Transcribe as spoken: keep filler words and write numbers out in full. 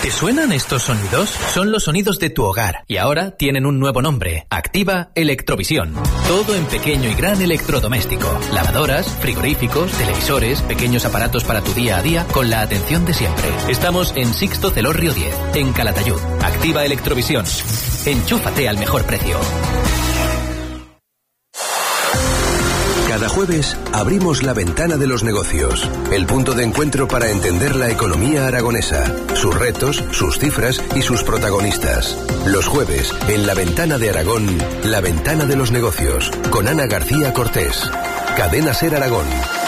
¿Te suenan estos sonidos? Son los sonidos de tu hogar y ahora tienen un nuevo nombre. Activa Electrovisión. Todo en pequeño y gran electrodoméstico. Lavadoras, frigoríficos, televisores, pequeños aparatos para tu día a día con la atención de siempre. Estamos en Sixto Celorrio diez, en Calatayud. Activa Electrovisión. Enchúfate al mejor precio. Cada jueves abrimos la ventana de los negocios, el punto de encuentro para entender la economía aragonesa, sus retos, sus cifras y sus protagonistas. Los jueves, en la ventana de Aragón, la ventana de los negocios, con Ana García Cortés. Cadena Ser Aragón.